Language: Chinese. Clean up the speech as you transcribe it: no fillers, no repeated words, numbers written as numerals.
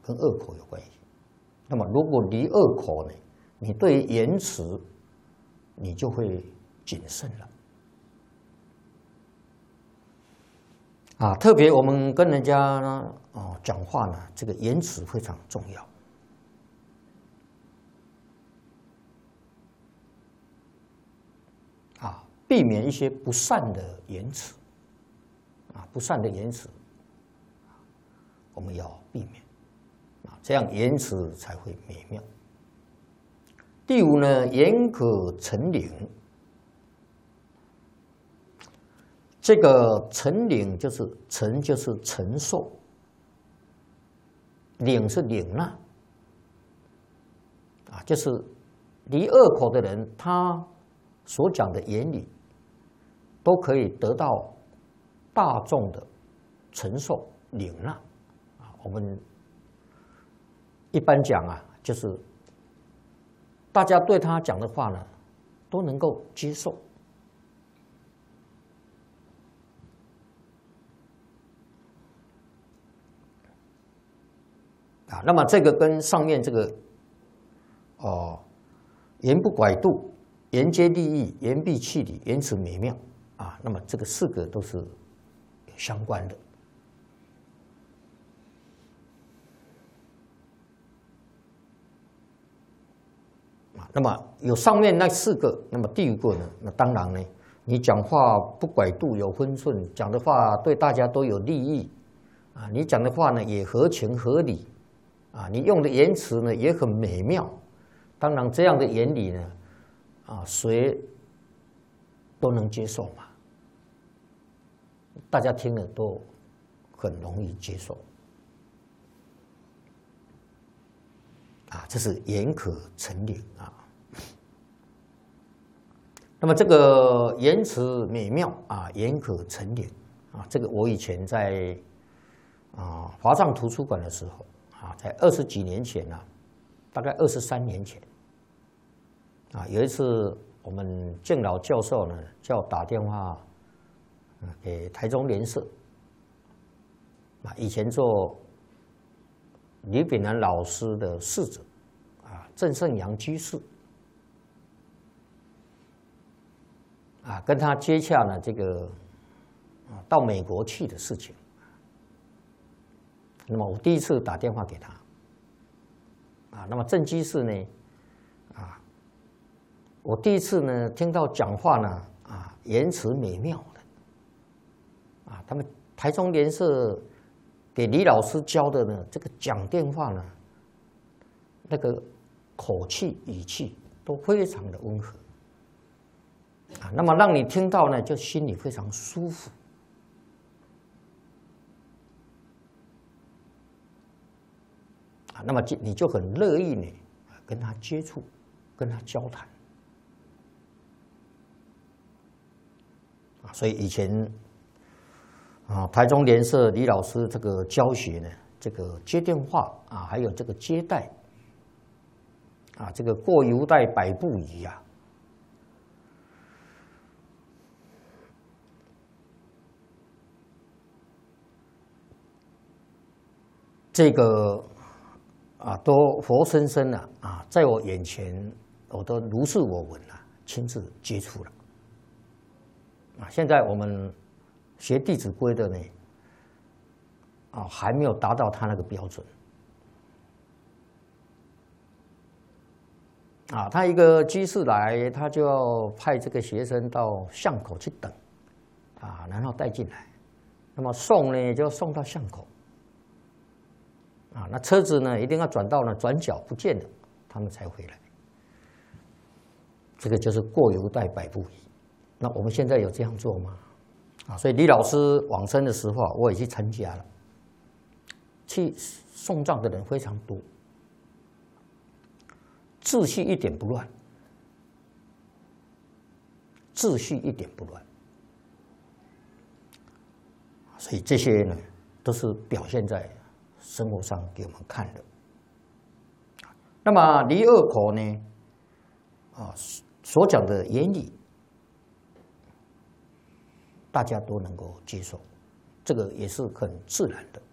跟恶口有关系。那么如果离恶口呢，你对于言辞你就会谨慎了。特别我们跟人家呢讲话呢，这个言辞非常重要。避免一些不善的言辞，不善的言辞，我们要避免，这样言辞才会美妙。第五呢，言可成岭。这个成岭就是承，就是承受，领是领纳，就是离恶口的人，他所讲的言语都可以得到大众的承受领纳。我们一般讲就是大家对他讲的话呢，都能够接受。那么这个跟上面这个言不拐度、言接利益、言必弃理、言辞美妙那么这个4个都是相关的。那么有上面那4个，那么第5个呢？那当然呢，你讲话不拐度，有分寸，讲的话对大家都有利益你讲的话呢也合情合理你用的言辞呢也很美妙。当然这样的言理呢谁都能接受嘛，大家听了都很容易接受这是言可成岭那么这个言辞美妙言可成岭这个我以前在华藏图书馆的时候在20几年前大概23年前有一次我们敬老教授呢叫我打电话给台中联社以前做李炳南老师的侍者郑胜阳居士跟他接洽呢这个到美国去的事情。那么我第一次打电话给他那么郑居士呢我第一次呢听到讲话呢言辞美妙的他们台中联社给李老师教的呢这个讲电话呢那个口气语气都非常的温和那么让你听到呢就心里非常舒服那么你就很乐意呢跟他接触，跟他交谈所以以前台中联社李老师这个教学呢，这个接电话还有这个接待这个过犹待百步矣这个都活生生的在我眼前，我都如是我闻亲自接触了现在我们学《弟子规》的呢还没有达到他那个标准他一个居士来，他就要派这个学生到巷口去等然后带进来，那么送呢就送到巷口那车子呢一定要转到转角不见了，他们才回来。这个就是过犹待百步矣。那我们现在有这样做吗？所以李老师往生的时候我也去参加了，去送葬的人非常多，秩序一点不乱，秩序一点不乱。所以这些呢都是表现在生活上给我们看的。那么离恶口呢所讲的言语大家都能够接受，这个也是很自然的